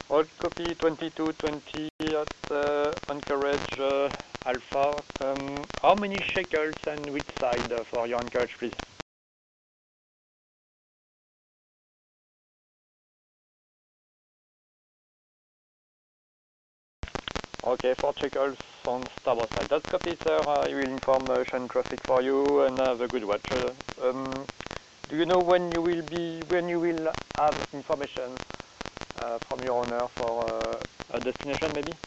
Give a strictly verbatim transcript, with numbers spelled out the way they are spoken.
Old copy twenty-two twenty at uh, Anchorage uh, Alpha. Um, how many shekels and which side uh, for your anchorage, please? Okay, four shekels on starboard side. That's copy, sir. I will inform uh, Ocean Traffic for you and have a good watch. Uh, um, do you know when you will be when you will have information uh, from your owner for uh, a destination, maybe?